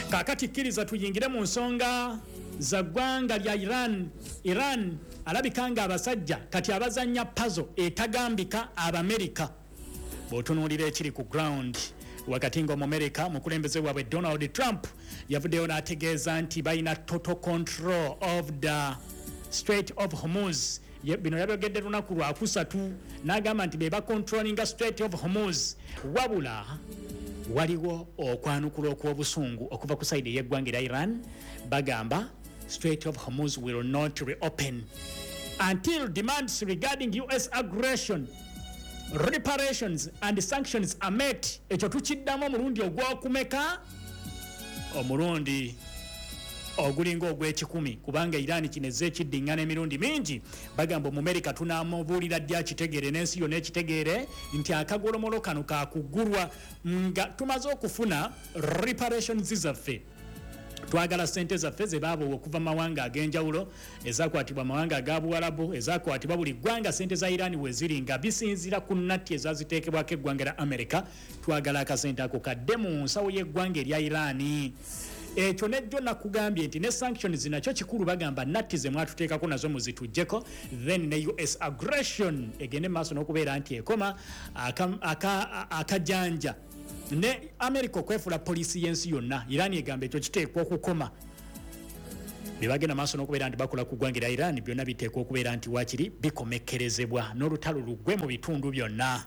kakati kkiriza tuyingire mu nsonga za ggwanga lya Iran alabika nga abasajja kati abazanya puzzle etagambika Abamerika bw'otunuulira ekiri ku ground wakati ng'Omumerika mukulembeze waabwe Donald Trump yavuddeyo n'ategeeza nti balina total control of the Strait of Hormuz. Bino yabyogedde lunaku lwakusatu n'agamba nti be bacontrollinga Strait of Hormuz wabula waliwo okwanukula okw'obusungu okuva ku sayidi y'eggwanga erya Iran bagamba Strait of Hormuz will not reopen until demands regarding US aggression, reparations and sanctions are met. Ekyo tukiddamu omulundi ogwokumeka omulundi ogulinga ogw'ekikumi kubanga Iran kinezze ekiddiŋŋana emirundi mingi bagamba Omumerika tunaamubuulira ddi akitegeere n'ensi yonna ekitegeere nti akagolomolo kano kaakugulwa nga tumaze okufuna reparations zaffe. Twagala ssente zaffe ze baabawa okuva mu mawanga ag'enjawulo ezaakwatibwa amawanga aga Buwarabu ezaakwatibwa buli ggwanga ssente za Iran we ziri nga bisinzira ku nnatti ezaziteekebwako eggwanga lya Amerika. Twagala akasente ako kadde mu nsawo y'eggwanga erya Iran. Ekyo nejjo nakugambye nti ne sanctions nakyo kikulu bagamba nnatti ze mwatuteekako nazo muzitujjeko then ne US aggression egende maaso n'okubeera nti ekoma akajanja ne America okwefula poliisi y'ensi yonna. Iran egamba ekyo kiteekwa okukoma. Bye bagenda maaso n'okubeera nti bakola ku ggwanga erya Iran byonna biteekwa okubeera nti waakiri bikomekkerezebwa n'olutalo luggwe mu bitundu byonna.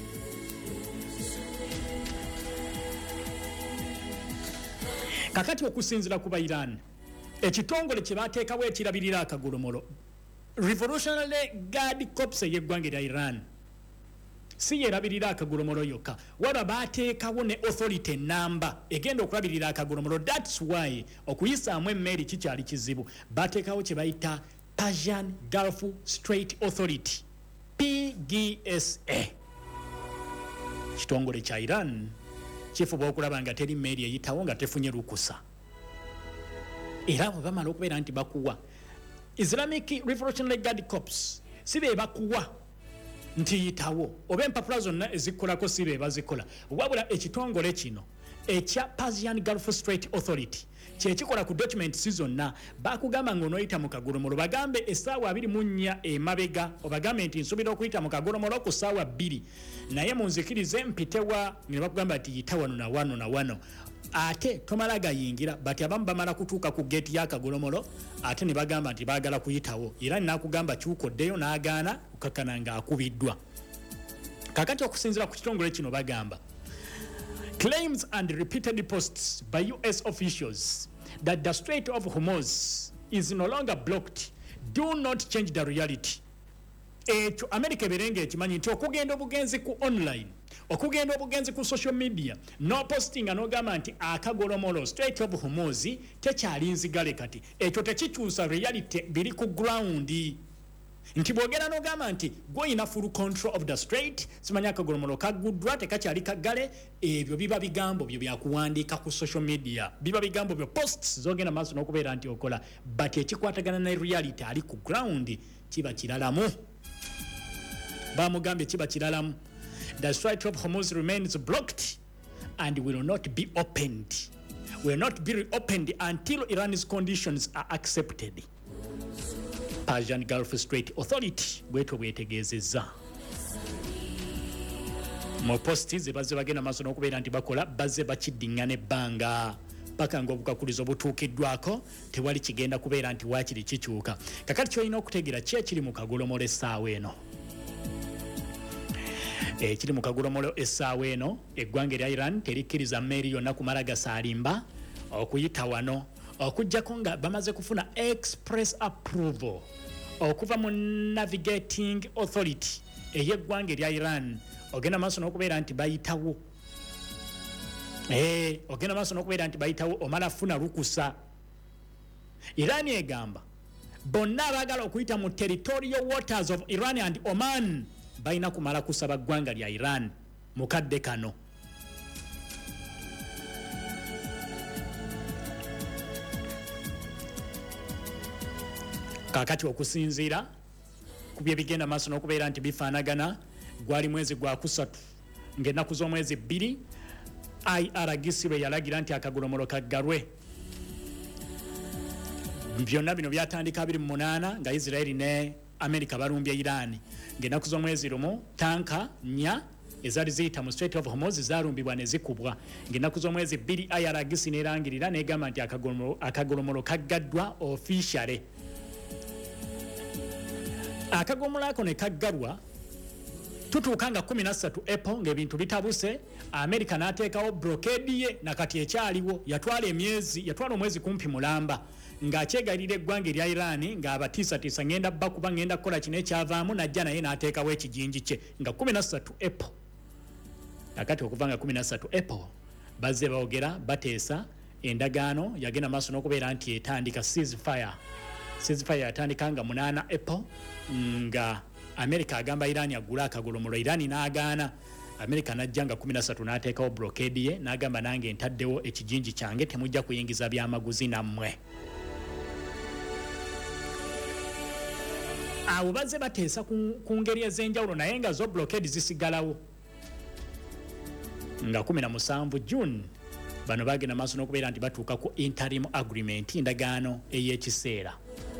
Kakati okusinzira ku Iran ekitongole kye baateekawo ekirabirira akagolomolo Revolutionary Guard Corps y'eggwanga erya Iran si yerabirira akagolomolo yokka waba baateekawo ne authority namba egenda okulabirira akagolomolo. That's why okuyisaamu emmeeri kikyali kizibu. Baateekawo kye bayita Persian Gulf Strait Authority PGSA. Kitongole kya Iran kifuba okulaba nga teri mmeeri eyitawo nga tefunye lukusa. Era bwe bamala okubeera nti bakuwa Islamic Revolutionary Guard Corps si be bakuwa nti yitawo oba empapula zonna ezikkolako si be bazikola wabula ekitongole kino ekya Persian Gulf Strait Authority kyekikola ku documents zonna bakugamba ng'onoyita mu kagolomolo bagambe essaawa 24 emabega obagambe nti nsuubira okuyita mu kagolomolo ku ssaawa 2 naye munzikirize mpitewa ne bakugamba nti yita wano na wano na wano ate tomala gayingira bati abamu bamala kutuuka ku geeti y'akagolomolo ate ne bagamba nti baagala kuyitawo era nakugamba kyukoddeyo n'agaana okukakkana ng'akubiddwa. Kakati okusinziira ku kitongole kino bagamba claims and repeated posts by US officials that the Strait of Hormuz is no longer blocked do not change the reality. Ekyo America eberenga ekimanyi nti okugenda obugenzi ku online okugenda obugenzi ku social media no posting anogamba nti akagolomolo Strait of Hormuz tekyali nzigale kati ekyo tekikyusa reality biri ku ground. Nti bwogera n'ogamba nti goyina full control of the strait simanya akagolomolo kaguddwa tekakyali kaggale ebyo biba bigambo byo byakuwandiika ku social media biba bigambo byo posts zogenda maaso n'okubeera nti okola but ekikwatagana ne reality ali ku ground kiba kiralamu. Bamugambye kiba kiralamu. The Strait of Hormuz remains blocked and will not be opened. Will not be reopened until Iran's conditions are accepted. Persian Gulf Strait Authority bweto bwetegeezezza mu posti ze bazze bagenda maaso n'okubeera nti bakola bazze bakiddiŋŋana ebbanga paka ng'obukakulizo butuukiddwako tewali kigenda kubeera nti waakiri kikyuka. Kakati kyolina okutegeera ki ekiri mu kagolomolo essaawa eno. Ekiri mu kagolomolo essaawa eno eggwanga erya Iran terikkiriza mmeeri yonna kumala gasaalimba okuyita wano okujjako nga bamaze kufuna express approval okuva mu navigating authority ey'eggwanga erya Iran ogenda maaso n'okubeera nti bayitawo ogenda maaso n'okubeera nti bayitawo omala funa lukusa. Iran egamba bonna abaagala okuyita mu territorial waters of Iran and Oman balina kumala kusaba ggwanga lya Iran mu kadde kano. Kakati okusinziira ku bye bigenda maaso n'okubeera nti bifaanagana gwali mwezi gwa kusatu ng'ennaku z'omwezi 2 IRGC lwe yalagira nti akagolomolo kaggalwe. Byonna bino byatandika 28 nga Israeli ne America balumbye Iran. Ng'ennaku z'omwezi lumu tanka 4 ezali ziyita mu Strait of Hormuz zalumbibwa ne zikubwa. Ng'ennaku z'omwezi 2 IRGC nerangirira negamba nti akagolomolo kaggaddwa officially. Akagolomolo ako ne kaggalwa tutuuka nga 13 April ng'ebintu bitabuse. America n'ateekawo blockade ye nakati ekyaliwo yatwala omwezi kumpi mulamba ng'akyegalira eggwanga erya Iran ng'abatiisatiisa ngenda bakuba ngenda kukola kino ekyavaamu najja naye n'ateekawo ekijinji kye nga 13 April. Nakati okuva nga 13 April bazze boogera bateesa endagaano yagenda maaso n'okubeera nti etandika ceasefire yatandika nga 8 April nga America agamba Iran agula akagolomolo. Iran n'agaana. America najja nga 13 n'ateekawo blockade ye n'agamba nange ntaddewo ekijinji kyange temujja kuyingiza byamaguzi nammwe. Awo bazze bateesa ku ngeri ez'enjawulo naye nga zo blockade zisigalawo. Nga 17 June bano bagenda maaso n'okubeera nti batuuka ku interim agreement endagaano ey'ekiseera.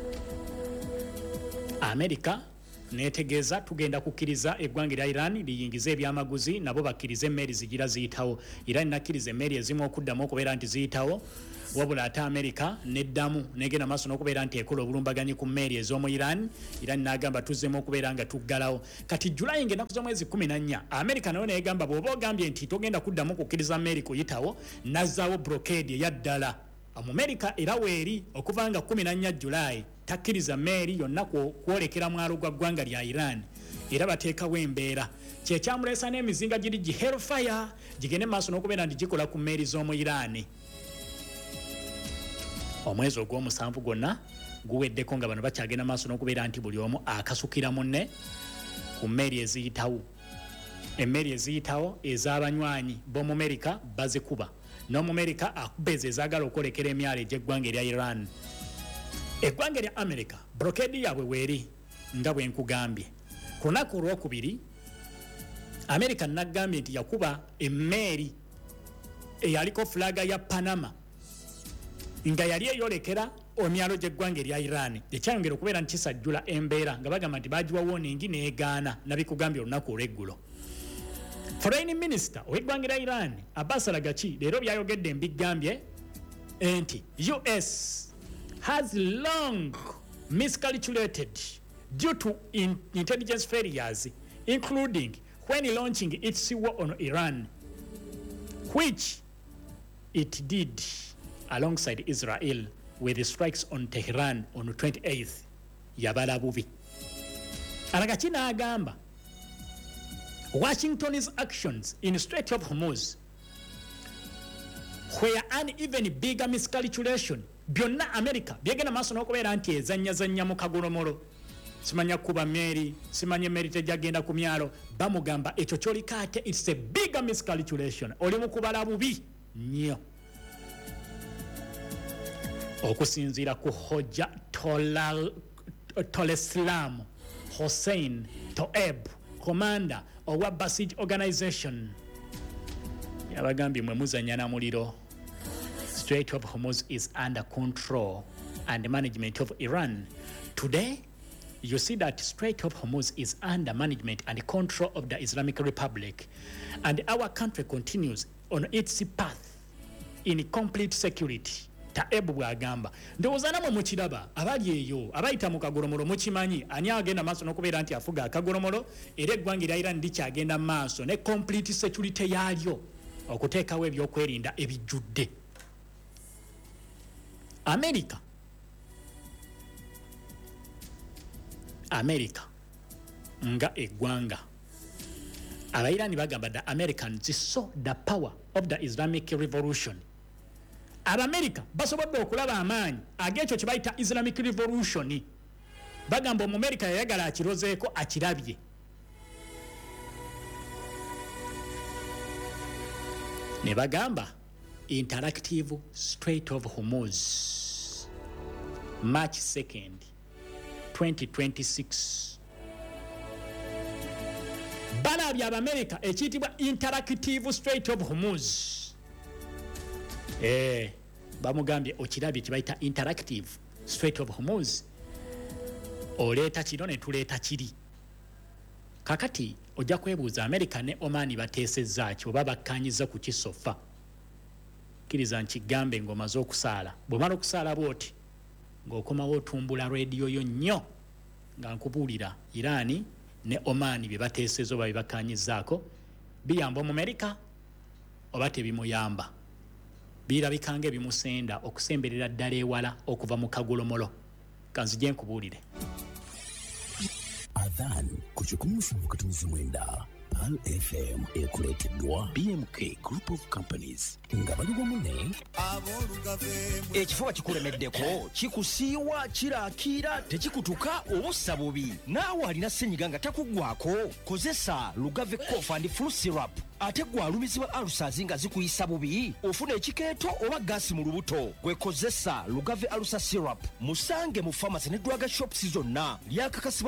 America netegeeza tugenda kukkiriza eggwanga lya Iran liyingize ebyamaguzi nabo bakkirize emmeri zigira ziyitawo. Iran nakkiriza emmeri ezimu okuddamu okubeera nti ziyitawo wabula ate America neddamu negenda maaso n'okubeera nti ekola obulumbaganyi ku mmeri ez'omu Iran. Iran n'agamba tuzzemu okubeera nga tuggalawo. Kati July ng'ennaku z'omwezi 14 America nayo negamba bw'oba ogambye nti togenda kuddamu kukkiriza mmeri kuyitawo nazzaawo blockade eya ddala. America era weeri okuva nga 14 July takkiriza mmeri yonna kwolekera mwalo gwa ggwanga lya Iran era bateekawo embeera kyekyamuleesa n'emizinga giri Hellfire gigende maaso n'okubeera nti gikola ku mmeri z'omu Iran. Omwezi ogw'omusanvu gwonna guweddeko nga bano bakyagenda maaso n'okubeera nti buli omu akasukira munne ku mmeri eziyitawo. Emmeri eziyitawo ez'abanywanyi b'omu America bazikuba n'omu America akuba ezo ezaagala okwolekera emyalo egy'eggwanga erya Iran. Eggwanga erya America blockade yaabwe weeri nga bwe nkugambye. Ku lunaku olwokubiri America nagambye nti yakuba emmeri eyaliko fulaga ya Panama nga yali eyolekera omyalo gy'eggwanga erya Iran. Ekyayongera okubeera nti kisajjula embeera nga bagamba nti bagiwa warning neegaana nabikugambye olunaku olw'eggulo. Foreign Minister ow'eggwanga erya Iran Abbas Araghchi leero byayogedde mbigambye nti US has long miscalculated due to intelligence failures, including when launching its war on Iran, which it did alongside Israel with strikes on Tehran on 28th yabala bubi. Araghchi n'agamba Washington's actions in Strait of Hormuz where an even bigger miscalculation. Byonna America byegenda maaso n'okubeera nti ezannya mu kagolomolo. Simanya kuba mmeri, simanya emmeri tejagenda ku myalo. Bamugamba ekyo kyolika ate it's a bigger miscalculation. Oli mu kubala bubi nnyo. Okusinziira ku Hoja Toleslam Hossein Toeb, commander owa Basij Organization, yabagambye mwe muzannya na muliro. Strait of Hormuz is under control and management of Iran. Today, you see that Strait of Hormuz is under management and control of the Islamic Republic, and our country continues on its path in complete security. Taebu bwagamba ndowooza namwe mukiraba abali eyo abayita mu kagolomolo mukimanyi ani agenda maaso n'okubeera nti afuga akagolomolo era eggwanga erya Iran likyagenda maaso ne complete security yaalyo okuteekawo ebyokwerinda ebijjudde. America nga eggwanga abayirani bagamba the Americans saw the power of the Islamic Revolution. America basobodde okulaba amaanyi ag'ekyo kye bayita Islamic Revolution. Bagamba America yayagala akirozeeko akirabye. Ne bagamba interactive Strait of Hormuz March 2nd 2026 balabye America ekiyitibwa interactive Strait of Hormuz bamugambye okirabye kibayita interactive Strait of Hormuz oleeta kino ne tuleeta kiri kakati ojja kwebuuza America ne Oman bateesezza ki oba bakkanyiza ku kisofa kiriza nkigambe ngoma z'okusaala bw'omala okusaala bw'oti ng'okomawo otumbula rediyo yo nnyo nga nkubuulira Irani ne Oman bye bateesezza oba bye bakkanyizaako biyamba mu America oba tebimuyamba birabika ng'ebimusenda okusemberera ddala ewala okuva mu kagolomolo kanzije nkubuulire Adhan kuchukumufu katumizi mwenda Pal FM ekuleteddwa BMK Group of Companies nga baliwo mune ekifuba kikulemeddeko kikusiiwa kiraakira tekikutuka obussa bubi naawe alina ssenyiga nga takuggwako kozesa Lugave Cough and Flu Syrup ate gwalumizibwa alusazi nga zikuyisa bubi ofuna ekikeeto oba gaasi mu lubuto gwekozesa Lugave Alusa Syrup musange mu pharmacy ne drug shops zonna lyakakasibwa